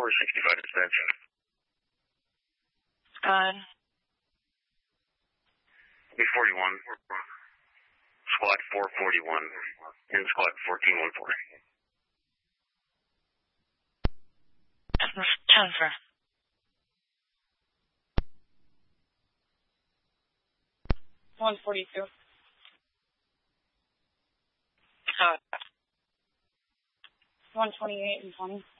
465 dispatch. Good. B41, squad 441, in squad 1414. Transfer. $142. 128 and 20.